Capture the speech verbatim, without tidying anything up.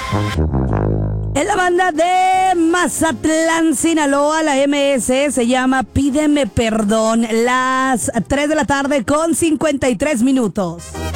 Es la banda de Mazatlán, Sinaloa, la M S, se llama Pídeme Perdón, las tres de la tarde con cincuenta y tres minutos.